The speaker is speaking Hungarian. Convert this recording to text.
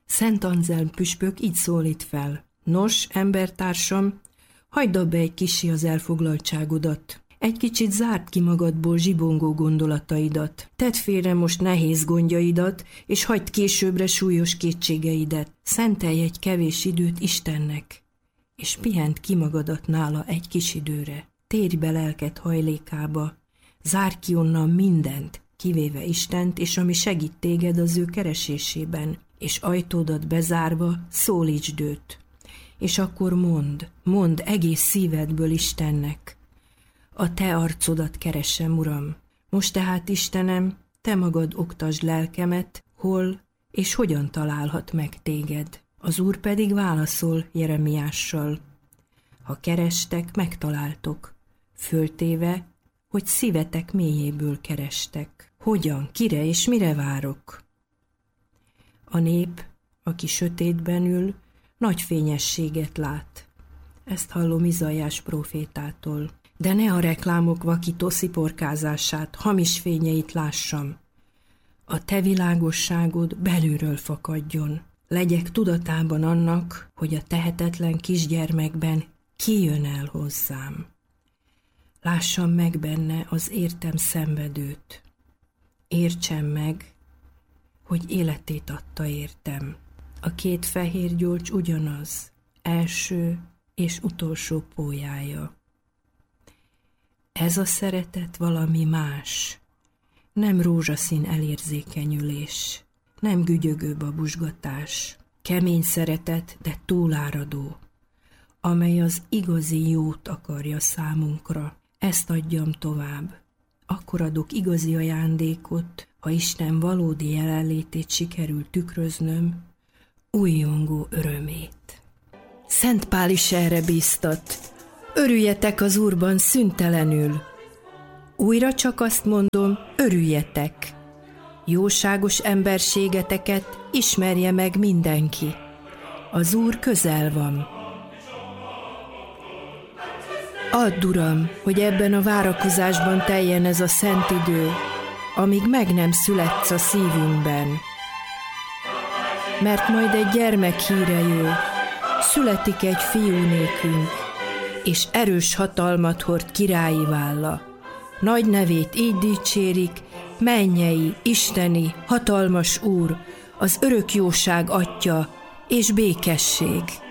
Szent Anzelm püspök így szólít fel: nos, embertársam, hagyd abba egy kissé az elfoglaltságodat. Egy kicsit zárd ki magadból zsibongó gondolataidat. Tedd félre most nehéz gondjaidat, és hagyd későbbre súlyos kétségeidet. Szentelj egy kevés időt Istennek, és pihent ki magadat nála egy kis időre. Térj be lelked hajlékába, zárd ki onnan mindent, kivéve Istent, és ami segít téged az ő keresésében, és ajtódat bezárva szólítsd őt. És akkor mondd egész szívedből Istennek: a te arcodat keresem, Uram. Most tehát, Istenem, te magad oktasd lelkemet, hol és hogyan találhat meg téged. Az Úr pedig válaszol Jeremiással: ha kerestek, megtaláltok, föltéve, hogy szívetek mélyéből kerestek. Hogyan, kire és mire várok? A nép, aki sötétben ül, nagy fényességet lát. Ezt hallom Izaiás prófétától. De ne a reklámok vakító sziporkázását, hamis fényeit lássam. A te világosságod belülről fakadjon. Legyek tudatában annak, hogy a tehetetlen kisgyermekben ki jön el hozzám. Lássam meg benne az értem szenvedőt. Értsem meg, hogy életét adta értem. A két fehér gyolcs ugyanaz, első és utolsó pólyája. Ez a szeretet valami más, nem rózsaszín elérzékenyülés, nem gügyögő babusgatás, kemény szeretet, de túláradó, amely az igazi jót akarja számunkra. Ezt adjam tovább. Akkor adok igazi ajándékot, ha Isten valódi jelenlétét sikerül tükröznöm, újjongó örömét. Szent Pál is erre bíztat: örüljetek az Úrban szüntelenül. Újra csak azt mondom, örüljetek. Jóságos emberségeteket ismerje meg mindenki. Az Úr közel van. Add, Uram, hogy ebben a várakozásban teljen ez a szent idő, amíg meg nem születsz a szívünkben. Mert majd egy gyermek híre jő, születik egy fiú nékünk, és erős hatalmat hord királyi válla. Nagy nevét így dicsérik: mennyei, isteni, hatalmas Úr, az örök jóság Atya és békesség.